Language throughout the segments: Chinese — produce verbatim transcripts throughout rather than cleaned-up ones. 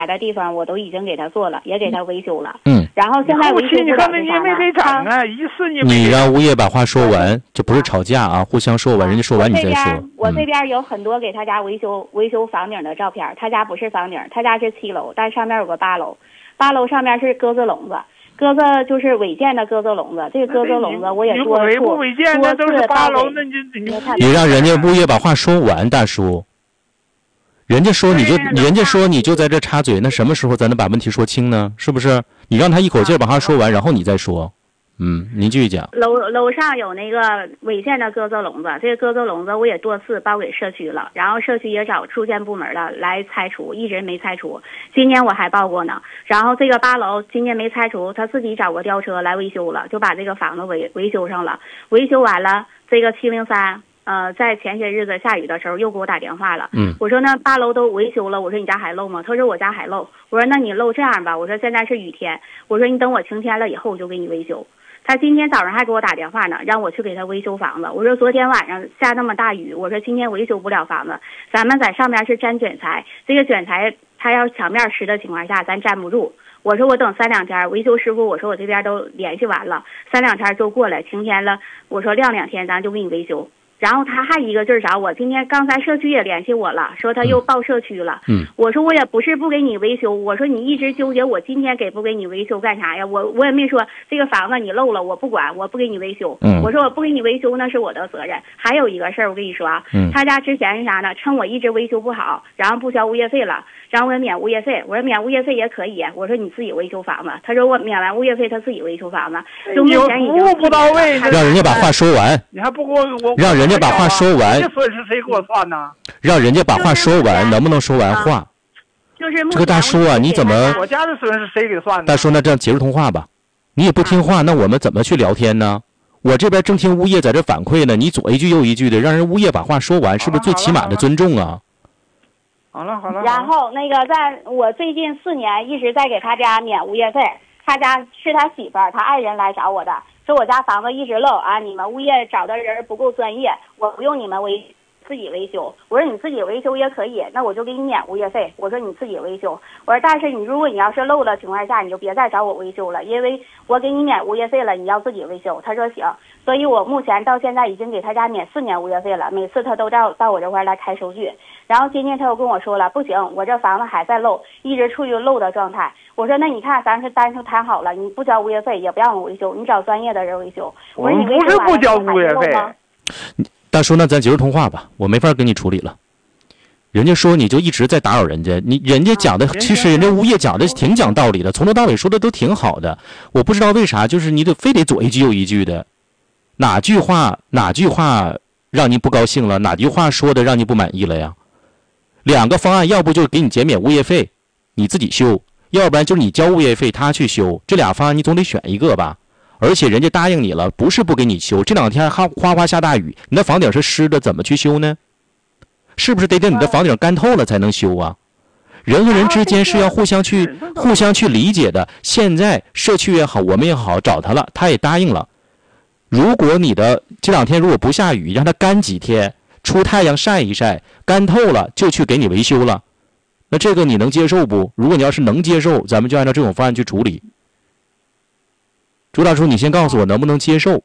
的地方我都已经给他做了，也给他维修了。 嗯。 然后现在维修不了是啥呢？ 没整啊，一次你你让物业把话说完，这不是吵架啊，互相说完，人家说完你再说。 我这边有很多给他家维修维修房顶的照片，他家不是房顶，他家是七楼，但上面有个八楼，八楼上面是鸽子笼子。鸽子就是违建的鸽子笼子，这个鸽子笼子我也多违不违建那都是八楼，那你你让人家物业把话说完，大叔。人家说你就人家说你就在这插嘴，那什么时候咱能把问题说清呢？是不是？你让他一口气把话说完，然后你再说。嗯，您继续讲。 楼楼上有那个违建的鸽子笼子，这个鸽子笼子我也多次报给社区了，然后社区也找出建部门的来拆除，一直没拆除。今年我还报过呢，然后这个八楼今年没拆除，他自己找个吊车来维修了，就把这个房子维维修上了。维修完了，这个七零三。呃，在前些日子下雨的时候又给我打电话了。 嗯， 我说那八楼都维修了，我说你家还漏吗？他说我家还漏。我说那你漏这样吧，我说现在是雨天，我说你等我晴天了以后我就给你维修。他今天早上还给我打电话呢，让我去给他维修房子。我说昨天晚上下那么大雨，我说今天维修不了房子，咱们在上面是粘卷材，这个卷材它要墙面湿的情况下咱粘不住。我说我等三两天，维修师傅我说我这边都联系完了，三两天就过来，晴天了，我说晾两天咱就给你维修。然后他还一个劲儿找我，今天刚才社区也联系我了，说他又报社区了。 嗯， 我说我也不是不给你维修，我说你一直纠结我今天给不给你维修干啥呀？我我也没说这个房子你漏了我不管，我不给你维修。 嗯， 我说我不给你维修那是我的责任。还有一个事儿我跟你说啊， 嗯， 他家之前是啥呢？趁我一直维修不好，然后不交物业费了，然后我免物业费，我说免物业费也可以，我说你自己维修房子。他说我免完物业费他自己维修房子，就目前已经服务不到位， 让人家把话说完。 你还不给我我让人家把话说完。 这损失谁给我算呢？ 让人家把话说完，能不能说完话？ 就是这个大叔啊，你怎么？ 我家的损失谁给算呢？ 大叔，那这样节日通话吧，你也不听话，那我们怎么去聊天呢？我这边正听物业在这反馈呢，你左一句右一句的，让人物业把话说完，是不是最起码的尊重啊？ 好了好了。 然后那个，在我最近四年一直在给他家免物业费，他家是他媳妇儿，他爱人来找我的。说我家房子一直漏啊，你们物业找的人不够专业，我不用你们维自己维修。我说你自己维修也可以，那我就给你免物业费。我说你自己维修。我说但是你如果你要是漏的情况下，你就别再找我维修了，因为我给你免物业费了，你要自己维修。他说行，所以我目前到现在已经给他家免四年物业费了，每次他都到到我这块来开收据。然后今天他又跟我说了，不行，我这房子还在漏，一直处于漏的状态。我说那你看咱是单是谈好了，你不交物业费也不让我维修，你找专业的人维修。我说你不是不交物业费。 大叔，那咱节日通话吧，我没法跟你处理了。人家说你就一直在打扰人家，你人家讲的其实人家物业讲的挺讲道理的，从头到尾说的都挺好的。我不知道为啥就是你得非得左一句右一句的，哪句话哪句话让您不高兴了，哪句话说的让您不满意了呀？两个方案，要不就给你减免物业费，你自己修，要不然就是你交物业费他去修，这俩方案你总得选一个吧。而且人家答应你了，不是不给你修，这两天还哗哗下大雨，你的房顶是湿的，怎么去修呢？是不是得等你的房顶干透了才能修啊？人和人之间是要互相去互相去理解的。现在社区也好，我们也好，找他了，他也答应了。如果你的这两天如果不下雨，让它干几天，出太阳晒一晒，干透了就去给你维修了，那这个你能接受不？如果你要是能接受，咱们就按照这种方案去处理。朱大叔，你先告诉我能不能接受？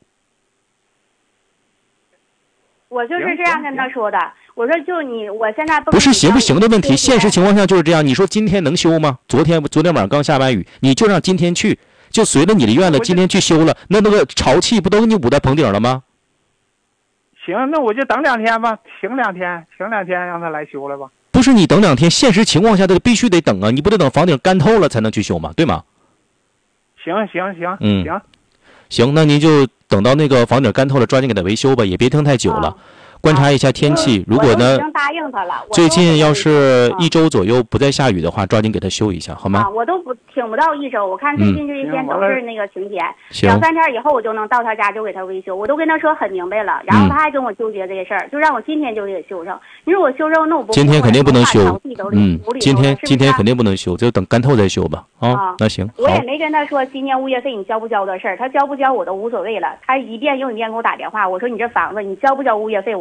我就是这样跟他说的。我说就你，我现在不不是行不行的问题，现实情况下就是这样。你说今天能修吗？昨天昨天晚上刚下完雨，你就让今天去，就随了你的愿了，今天去修了，那那个潮气不都给你捂在棚顶了吗？ 行，那我就等两天吧，停两天，停两天让他来修了吧。 不是你等两天，现实情况下的必须得等啊，你不得等房顶干透了才能去修吗？对吗？ 行行行， 嗯行， 行，那您就等到那个房顶干透了，抓紧给它维修吧，也别停太久了。 啊观察一下天气，如果呢， 答应他了。 最近要是一周左右不再下雨的话，抓紧给他修一下，好吗？ 啊，我都不挺不到一周，我看最近这一天都是那个晴天， 行两三天以后我就能到他家就给他维修，我都跟他说很明白了，然后他还跟我纠结这个事儿，就让我今天就给修上。你说我修上，那我不今天肯定不能修，嗯，今天是是今天肯定不能修，就等干透再修吧。啊， 啊那行， 我也好， 没跟他说今年物业费你交不交的事儿，他交不交我都无所谓了，他一遍又一遍给我打电话，我说你这房子你交不交物业费我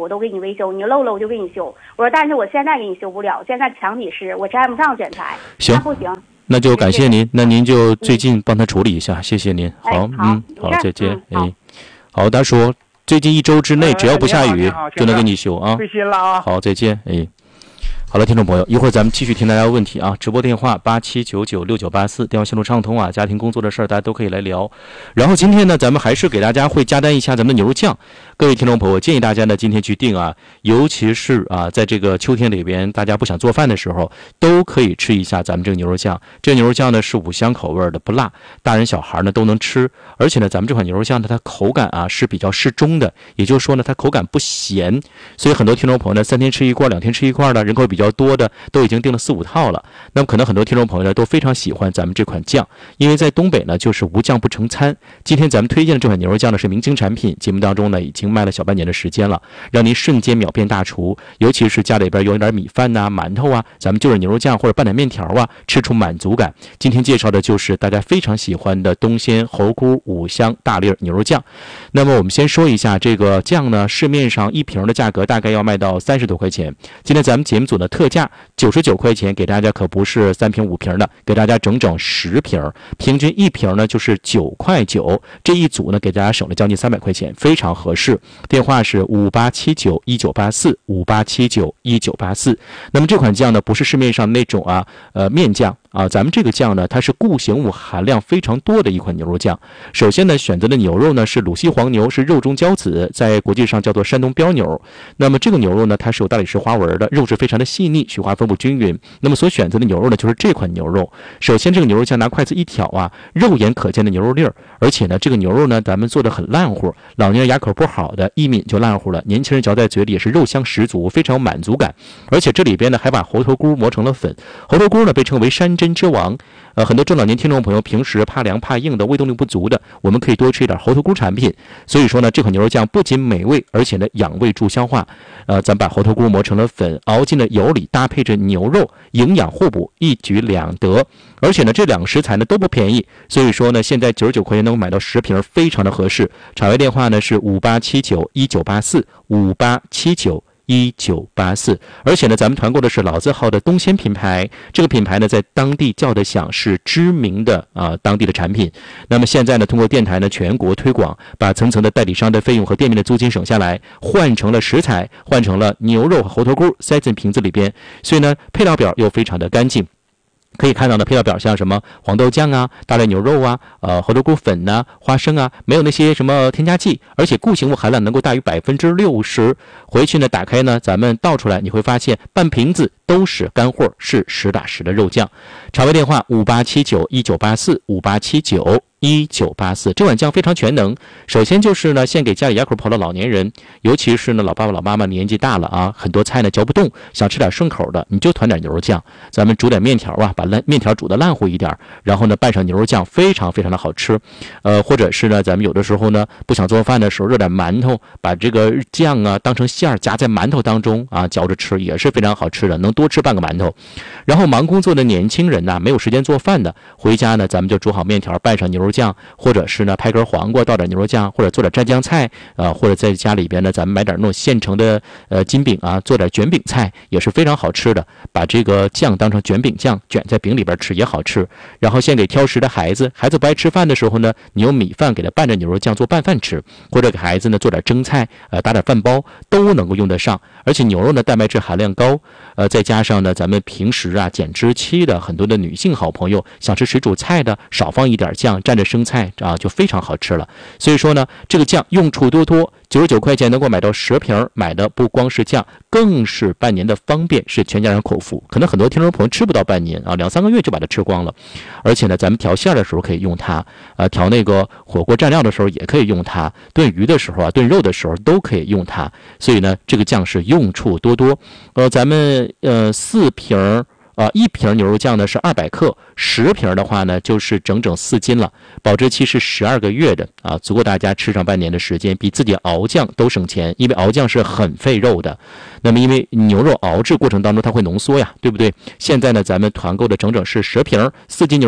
我都给你维修，你漏了我就给你修。我说但是我现在给你修不了，现在墙体湿，我粘不上卷材。 行， 那不行。 那就感谢您，那您就最近帮他处理一下，谢谢您。好， 哎、 嗯，好，再见。 嗯、 哎，好，大叔，最近一周之内只要不下雨就能给你修啊。 费心了啊。 好，再见。哎。好了，听众朋友，一会儿咱们继续听大家的问题啊！直播电话八七九九六九八四，电话线路畅通啊，家庭工作的事儿大家都可以来聊。然后今天呢，咱们还是给大家会加单一下咱们的牛肉酱。各位听众朋友，我建议大家呢今天去订啊，尤其是啊，在这个秋天里边，大家不想做饭的时候，都可以吃一下咱们这个牛肉酱。这个牛肉酱呢是五香口味的，不辣，大人小孩呢都能吃。而且呢，咱们这款牛肉酱呢，它口感啊是比较适中的，也就是说呢，它口感不咸。所以很多听众朋友呢，三天吃一罐，两天吃一罐的，人口比较多的都已经订了四五套了。那么可能很多听众朋友呢都非常喜欢咱们这款酱，因为在东北呢就是无酱不成餐。今天咱们推荐的这款牛肉酱呢是明星产品，节目当中呢已经卖了小半年的时间了，让您瞬间秒变大厨。尤其是家里边有一点米饭呐、啊、馒头啊，咱们就是牛肉酱或者拌点面条啊，吃出满足感。今天介绍的就是大家非常喜欢的东鲜猴菇五香大粒牛肉酱。那么我们先说一下这个酱呢，市面上一瓶的价格大概要卖到三十多块钱。今天咱们节目组的特价九十九块钱给大家，可不是三瓶五瓶的，给大家整整十瓶，平均一瓶呢就是九块九，这一组呢给大家省了将近三百块钱，非常合适。电话是五八七九一九八四五八七九一九八四。那么这款酱呢不是市面上那种啊呃面酱啊，咱们这个酱呢，它是固形物含量非常多的一款牛肉酱。首先呢，选择的牛肉呢是鲁西黄牛，是肉中骄子，在国际上叫做山东标牛。那么这个牛肉呢，它是有大理石花纹的，肉质非常的细腻，雪花分布均匀。那么所选择的牛肉呢，就是这款牛肉。首先，这个牛肉酱拿筷子一挑啊，肉眼可见的牛肉粒儿，而且呢，这个牛肉呢，咱们做的很烂乎，老年人牙口不好的，一抿就烂乎了；年轻人嚼在嘴里也是肉香十足，非常有满足感。而且这里边呢，还把猴头菇磨成了粉。猴头菇呢，被称为山珍之王。呃，很多中老年听众朋友平时怕凉怕硬的，胃动力不足的，我们可以多吃一点猴头菇产品。所以说呢，这款牛肉酱不仅美味，而且呢养胃助消化。呃，咱把猴头菇磨成了粉，熬进了油里，搭配着牛肉，营养互补，一举两得。而且呢，这两个食材呢都不便宜，所以说呢，现在九十九块钱能够买到十瓶，非常的合适。场外电话呢是五八七九一九八四五八七九。一九八四，而且呢，咱们团购的是老字号的东鲜品牌，这个品牌呢，在当地叫得响，是知名的啊、呃、当地的产品。那么现在呢，通过电台呢全国推广，把层层的代理商的费用和店面的租金省下来，换成了食材，换成了牛肉和猴头菇，塞进瓶子里边，所以呢，配料表又非常的干净。可以看到的配料表像什么黄豆酱啊、大粒牛肉啊、呃猴头菇粉呐、啊、花生啊，没有那些什么添加剂，而且固形物含量能够大于百分之六十。回去呢，打开呢，咱们倒出来，你会发现半瓶子都是干货，是实打实的肉酱。场外电话五八七九一九八四五八七九一九八四。这碗酱非常全能，首先就是呢，献给家里牙口不好的老年人，尤其是呢老爸爸老妈妈年纪大了啊，很多菜呢嚼不动，想吃点顺口的，你就团点牛肉酱，咱们煮点面条啊，把烂面条煮的烂乎一点，然后呢拌上牛肉酱，非常非常的好吃。呃，或者是呢，咱们有的时候呢不想做饭的时候，热点馒头，把这个酱啊当成馅儿夹在馒头当中啊，嚼着吃也是非常好吃的，能多吃半个馒头。然后忙工作的年轻人呐，没有时间做饭的，回家呢咱们就煮好面条，拌上牛肉酱，或者是呢拍根黄瓜倒点牛肉酱，或者做点蘸酱菜啊、呃，或者在家里边呢咱们买点那种现成的呃筋饼啊，做点卷饼菜也是非常好吃的。把这个酱当成卷饼酱，卷在饼里边吃也好吃。然后献给挑食的孩子，孩子不爱吃饭的时候呢，你用米饭给他拌着牛肉酱做拌饭吃，或者给孩子呢做点蒸菜，呃打点饭包都能够用得上。而且牛肉呢蛋白质含量高，呃再加上呢咱们平时啊减脂期的很多的女性好朋友想吃水煮菜的，少放一点酱蘸着生菜啊就非常好吃了。所以说呢，这个酱用处多多，九十九块钱能够买到十瓶，买的不光是酱，更是半年的方便，是全家人口福。可能很多听众朋友吃不到半年啊，两三个月就把它吃光了。而且呢，咱们调馅的时候可以用它，呃，调那个火锅蘸料的时候也可以用它，炖鱼的时候啊，炖肉的时候都可以用它。所以呢，这个酱是用处多多。呃，咱们呃四瓶啊、呃，一瓶牛肉酱呢是二百克，十瓶的话呢就是整整四斤了，保质期是十二个月的啊，足够大家吃上半年的时间，比自己熬酱都省钱，因为熬酱是很费肉的。那么因为牛肉熬制过程当中它会浓缩呀，对不对？现在呢咱们团购的整整是十瓶，四斤牛肉酱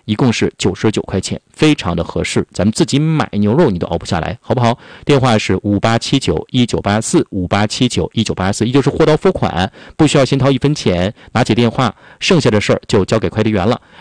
一共是九十九块钱，非常的合适，咱们自己买牛肉你都熬不下来，好不好？电话是五八七九一九八四，五八七九一九八四，也就是货到付款，不需要先掏一分钱，拿起电话，剩下的事儿就交给快递员了。